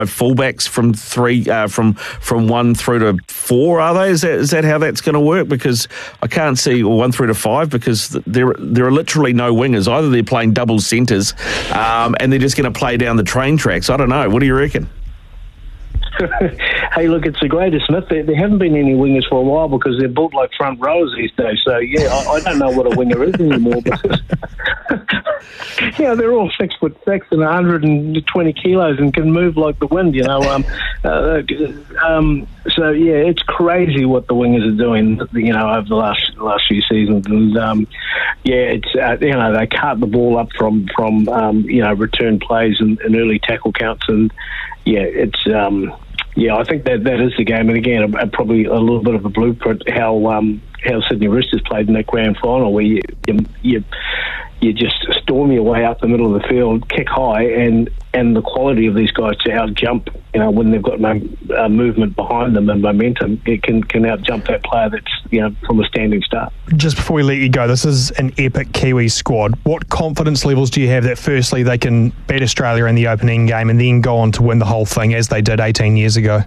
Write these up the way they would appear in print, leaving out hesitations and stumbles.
fullbacks from three, from 1 through to 4, are they? Is that how that's going to work? Because I can't see, or 1 through to 5, because there are literally no wingers. Either they're playing double centres, and they're just going to play down the train tracks. I don't know. What do you reckon? Hey, look, it's a great, isn't it? There haven't been any wingers for a while because they're built like front rows these days. So, yeah, I don't know what a winger is anymore. Because, yeah, they're all 6'6" and 120 kilos and can move like the wind, you know. So, yeah, it's crazy what the wingers are doing, you know, over the last few seasons. And, yeah, it's, you know, they cart the ball up from you know, return plays and early tackle counts. And, yeah, it's... yeah, I think that is the game, and again, probably a little bit of a blueprint how Sydney Roosters played in that grand final, where you just storm your way up the middle of the field, kick high, and the quality of these guys to out jump, you know, when they've got movement behind them and momentum, it can out jump that player that's, you know, from a standing start. Just before we let you go, this is an epic Kiwi squad. What confidence levels do you have that firstly they can beat Australia in the opening game and then go on to win the whole thing as they did 18 years ago?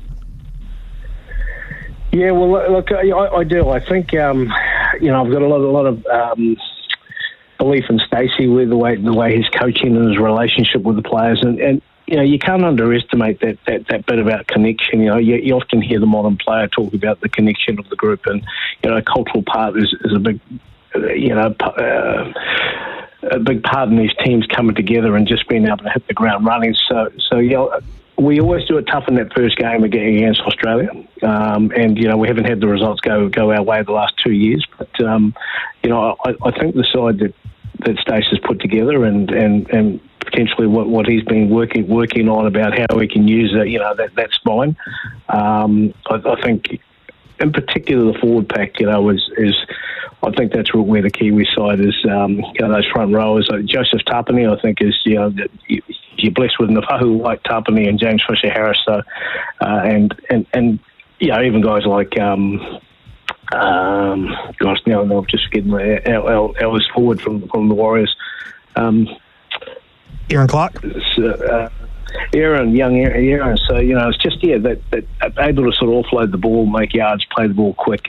Yeah, well, look, I do. I think, you know, I've got a lot of belief in Stacey with the way he's coaching and his relationship with the players, and you know, you can't underestimate that bit about connection. You know, you often hear the modern player talk about the connection of the group, and you know, a cultural part is a big, you know, a big part in these teams coming together and just being able to hit the ground running. So you know, we always do it tough in that first game against Australia, and you know, we haven't had the results go our way the last 2 years. But you know, I think the side that Stacey's put together and potentially what he's been working on about how we can use you know, that spine. I think, in particular, the forward pack, you know, is I think that's where the Kiwi side is. You know, those front rowers, Joseph Tapine, I think is, you know, you're blessed with Nafahu, White, Tapine, and James Fisher Harris. So, and you know, even guys like gosh, now I'm just getting our forward from the Warriors. Aaron Clark. Young Aaron. So, you know, it's just, yeah, that able to sort of offload the ball, make yards, play the ball quick,